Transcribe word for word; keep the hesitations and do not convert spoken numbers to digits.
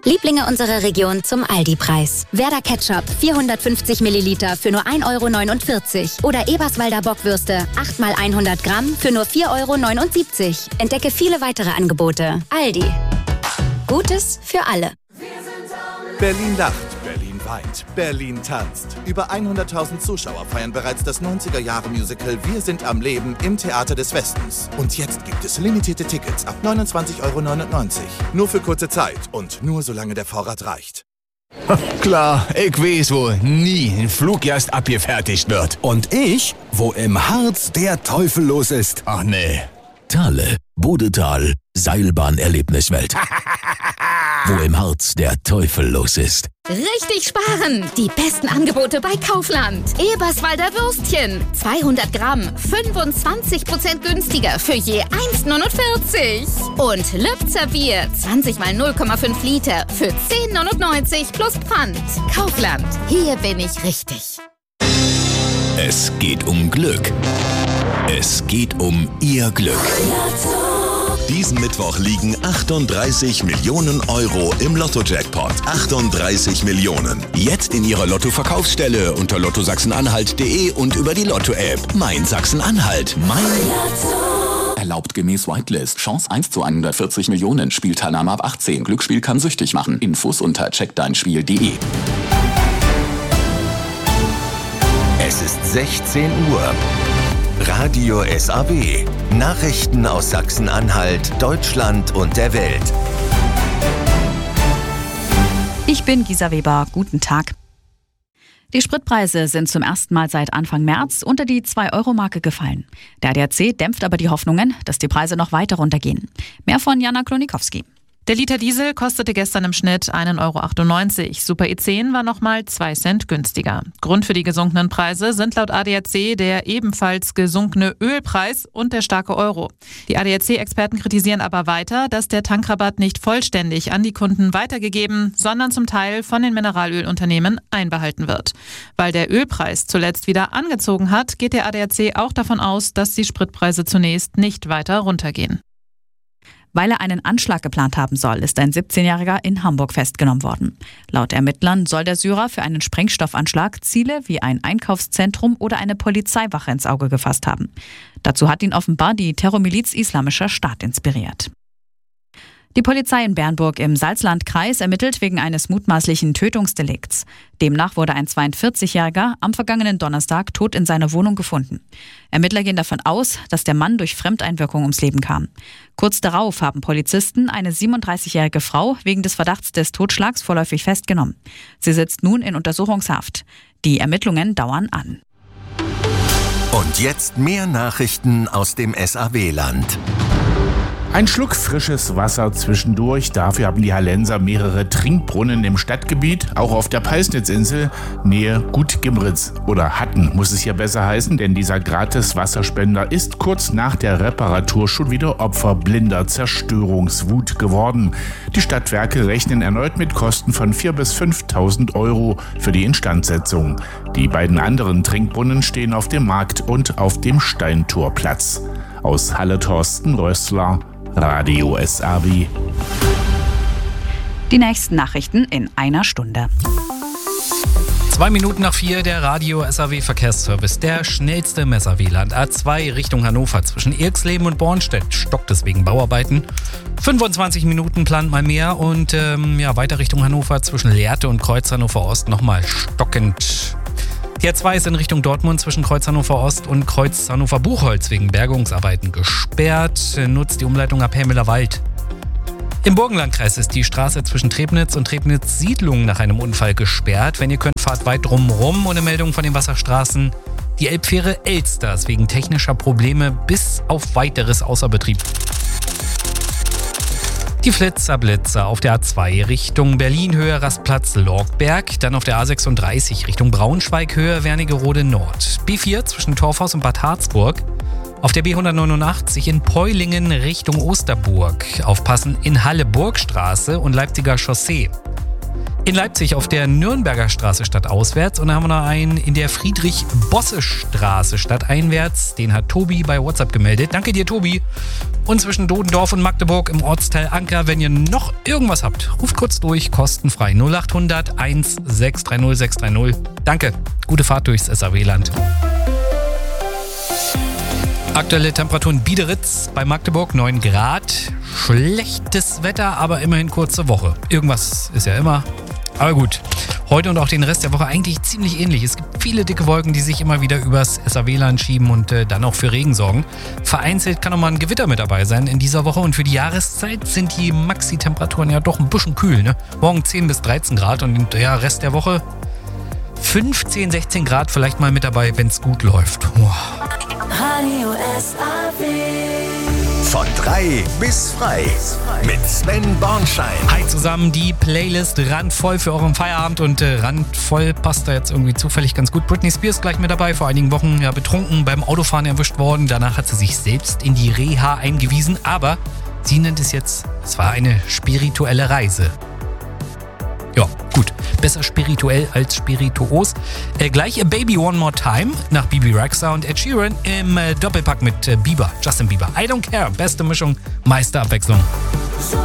Lieblinge unserer Region zum Aldi-Preis. Werder Ketchup vierhundertfünfzig Milliliter für nur ein Euro neunundvierzig. Oder Eberswalder Bockwürste acht mal hundert Gramm für nur vier Euro neunundsiebzig. Entdecke viele weitere Angebote. Aldi. Gutes für alle. Berlin lacht, Berlin weint, Berlin tanzt. Über hunderttausend Zuschauer feiern bereits das neunziger-Jahre-Musical Wir sind am Leben im Theater des Westens. Und jetzt gibt es limitierte Tickets ab neunundzwanzig Euro neunundneunzig. Nur für kurze Zeit und nur solange der Vorrat reicht. Klar, ich weiß, wo nie ein Fluggast abgefertigt wird. Und ich, wo im Harz der Teufel los ist. Ach nee. Thale, Bodetal, Seilbahnerlebniswelt. Wo im Harz der Teufel los ist. Richtig sparen! Die besten Angebote bei Kaufland. Eberswalder Würstchen. zweihundert Gramm, fünfundzwanzig Prozent günstiger für je eins neunundvierzig. Und Lübzer Bier, zwanzig mal null Komma fünf Liter für zehn neunundneunzig plus Pfand. Kaufland, hier bin ich richtig. Es geht um Glück. Es geht um Ihr Glück. Diesen Mittwoch liegen achtunddreißig Millionen Euro im Lotto-Jackpot. achtunddreißig Millionen. Jetzt in Ihrer Lotto-Verkaufsstelle unter lotto sachsen-anhalt punkt de und über die Lotto-App. Mein Sachsen-Anhalt. Mein Lotto. Erlaubt gemäß Whitelist. Chance eins zu hundertvierzig Millionen. Spielteilnahme ab achtzehn. Glücksspiel kann süchtig machen. Infos unter check dein spiel punkt de. Es ist sechzehn Uhr. Radio S A W. Nachrichten aus Sachsen-Anhalt, Deutschland und der Welt. Ich bin Gisa Weber. Guten Tag. Die Spritpreise sind zum ersten Mal seit Anfang März unter die zwei Euro Marke gefallen. Der A D A C dämpft aber die Hoffnungen, dass die Preise noch weiter runtergehen. Mehr von Jana Klonikowski. Der Liter Diesel kostete gestern im Schnitt ein Euro achtundneunzig. Super E zehn war nochmal zwei Cent günstiger. Grund für die gesunkenen Preise sind laut A D A C der ebenfalls gesunkene Ölpreis und der starke Euro. Die A D A C-Experten kritisieren aber weiter, dass der Tankrabatt nicht vollständig an die Kunden weitergegeben, sondern zum Teil von den Mineralölunternehmen einbehalten wird. Weil der Ölpreis zuletzt wieder angezogen hat, geht der A D A C auch davon aus, dass die Spritpreise zunächst nicht weiter runtergehen. Weil er einen Anschlag geplant haben soll, ist ein siebzehnjähriger in Hamburg festgenommen worden. Laut Ermittlern soll der Syrer für einen Sprengstoffanschlag Ziele wie ein Einkaufszentrum oder eine Polizeiwache ins Auge gefasst haben. Dazu hat ihn offenbar die Terrormiliz Islamischer Staat inspiriert. Die Polizei in Bernburg im Salzlandkreis ermittelt wegen eines mutmaßlichen Tötungsdelikts. Demnach wurde ein zweiundvierzigjähriger am vergangenen Donnerstag tot in seiner Wohnung gefunden. Ermittler gehen davon aus, dass der Mann durch Fremdeinwirkung ums Leben kam. Kurz darauf haben Polizisten eine siebenunddreißigjährige Frau wegen des Verdachts des Totschlags vorläufig festgenommen. Sie sitzt nun in Untersuchungshaft. Die Ermittlungen dauern an. Und jetzt mehr Nachrichten aus dem S A W-Land. Ein Schluck frisches Wasser zwischendurch. Dafür haben die Hallenser mehrere Trinkbrunnen im Stadtgebiet, auch auf der Peisnitzinsel, Nähe Gut-Gimritz. Oder hatten, muss es ja besser heißen, denn dieser Gratis-Wasserspender ist kurz nach der Reparatur schon wieder Opfer blinder Zerstörungswut geworden. Die Stadtwerke rechnen erneut mit Kosten von viertausend bis fünftausend Euro für die Instandsetzung. Die beiden anderen Trinkbrunnen stehen auf dem Markt und auf dem Steintorplatz. Aus Halle Thorsten Rössler, Radio S A W. Die nächsten Nachrichten in einer Stunde. Zwei Minuten nach vier, der Radio S A W Verkehrsservice. Der schnellste im S A W-Land. A zwei Richtung Hannover zwischen Irxleben und Bornstedt stockt es wegen Bauarbeiten. fünfundzwanzig Minuten plant mal mehr und ähm, ja, weiter Richtung Hannover zwischen Lehrte und Kreuz Hannover Ost nochmal stockend. Die A zwei ist in Richtung Dortmund zwischen Kreuz Hannover Ost und Kreuz Hannover Buchholz wegen Bergungsarbeiten gesperrt. Nutzt die Umleitung ab Helmeler-Wald. Im Burgenlandkreis ist die Straße zwischen Trebnitz und Trebnitz-Siedlung nach einem Unfall gesperrt. Wenn ihr könnt, fahrt weit drumrum. Und eine Meldung von den Wasserstraßen. Die Elbfähre Elster ist wegen technischer Probleme bis auf weiteres außer Betrieb. Die Flitzerblitzer auf der A zwei Richtung Berlin Höhe Rastplatz Lorgberg, dann auf der A sechsunddreißig Richtung Braunschweig Höhe Wernigerode Nord, B vier zwischen Torfhaus und Bad Harzburg, auf der B hundertneunundachtzig in Peulingen Richtung Osterburg, aufpassen in Halle Burgstraße und Leipziger Chaussee. In Leipzig auf der Nürnberger Straße stadtauswärts und dann haben wir noch einen in der Friedrich-Bosse-Straße stadteinwärts. Den hat Tobi bei WhatsApp gemeldet. Danke dir, Tobi. Und zwischen Dodendorf und Magdeburg im Ortsteil Anker. Wenn ihr noch irgendwas habt, ruft kurz durch, kostenfrei null acht hundert eins sechs drei null sechs drei null. Danke, gute Fahrt durchs S A W-Land. Aktuelle Temperaturen Biederitz bei Magdeburg neun Grad. Schlechtes Wetter, aber immerhin kurze Woche. Irgendwas ist ja immer. Aber gut, heute und auch den Rest der Woche eigentlich ziemlich ähnlich. Es gibt viele dicke Wolken, die sich immer wieder übers S A W-Land schieben und äh, dann auch für Regen sorgen. Vereinzelt kann auch mal ein Gewitter mit dabei sein in dieser Woche. Und für die Jahreszeit sind die Maxi-Temperaturen ja doch ein bisschen kühl. Ne? Morgen zehn bis dreizehn Grad und der Rest der Woche fünfzehn, sechzehn Grad vielleicht mal mit dabei, wenn es gut läuft. Boah. Radio S A W. Von drei bis frei mit Sven Bornschein. Hi zusammen, die Playlist randvoll für euren Feierabend und äh, randvoll passt da jetzt irgendwie zufällig ganz gut. Britney Spears gleich mit dabei, vor einigen Wochen ja betrunken beim Autofahren erwischt worden. Danach hat sie sich selbst in die Reha eingewiesen, aber sie nennt es jetzt, es war eine spirituelle Reise. Ja, gut. Besser spirituell als spirituos. Äh, gleich A Baby One More Time nach Bibi Rexha und Ed Sheeran im äh, Doppelpack mit äh, Bieber, Justin Bieber. I Don't Care. Beste Mischung, meiste Abwechslung.